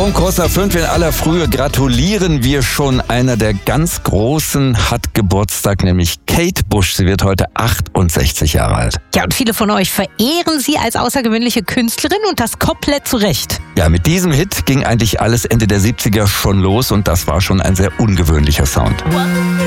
Punkt kurz nach 5 in aller Frühe gratulieren wir schon. Einer der ganz Großen hat Geburtstag, nämlich Kate Bush. Sie wird heute 68 Jahre alt. Ja, und viele von euch verehren sie als außergewöhnliche Künstlerin und das komplett zu Recht. Ja, mit diesem Hit ging eigentlich alles Ende der 70er schon los und das war schon ein sehr ungewöhnlicher Sound.